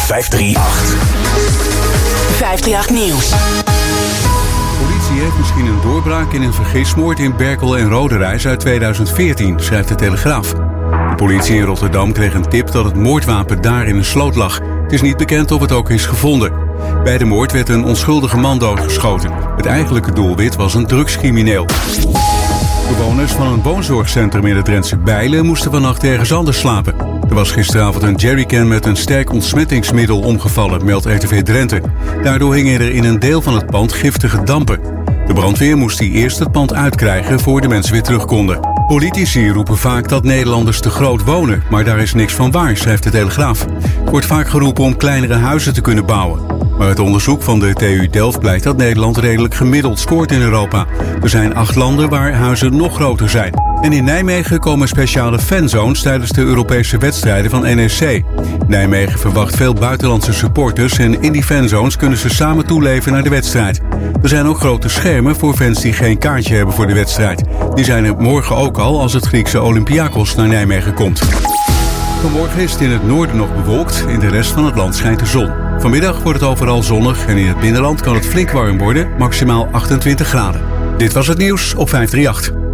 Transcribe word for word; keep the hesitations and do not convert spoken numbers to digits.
vijfhonderdachttien. vijfhonderdachttien Nieuws. De politie heeft misschien een doorbraak in een vergismoord in Berkel en Roderijs uit tweeduizend veertien, schrijft de Telegraaf. De politie in Rotterdam kreeg een tip dat het moordwapen daar in een sloot lag. Het is niet bekend of het ook is gevonden. Bij de moord werd een onschuldige man doodgeschoten. Het eigenlijke doelwit was een drugscrimineel. Bewoners van een woonzorgcentrum in het Drentse Bijlen moesten vannacht ergens anders slapen. Er was gisteravond een jerrycan met een sterk ontsmettingsmiddel omgevallen, meldt R T V Drenthe. Daardoor hingen er in een deel van het pand giftige dampen. De brandweer moest die eerst het pand uitkrijgen voor de mensen weer terug konden. Politici roepen vaak dat Nederlanders te groot wonen, maar daar is niks van waar, schrijft de Telegraaf. Er wordt vaak geroepen om kleinere huizen te kunnen bouwen. Maar uit onderzoek van de T U Delft blijkt dat Nederland redelijk gemiddeld scoort in Europa. Er zijn acht landen waar huizen nog groter zijn. En in Nijmegen komen speciale fanzones tijdens de Europese wedstrijden van N E C. Nijmegen verwacht veel buitenlandse supporters en in die fanzones kunnen ze samen toeleven naar de wedstrijd. Er zijn ook grote schermen voor fans die geen kaartje hebben voor de wedstrijd. Die zijn er morgen ook al als het Griekse Olympiakos naar Nijmegen komt. Vanmorgen is het in het noorden nog bewolkt, in de rest van het land schijnt de zon. Vanmiddag wordt het overal zonnig en in het binnenland kan het flink warm worden, maximaal achtentwintig graden. Dit was het nieuws op vijfhonderdachttien.